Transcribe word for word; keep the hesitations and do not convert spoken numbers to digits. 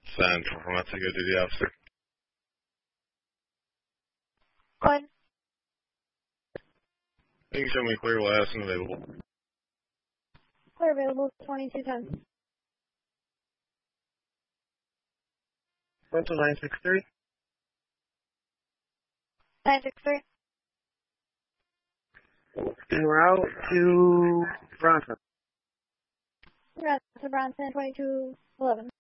Central from Mexico duty officer. Go ahead. You can show me clear last and available. Clear available, twenty-two ten. Central nine six three. nine six three. En route to Bronson. Route to Bronson, twenty-two eleven.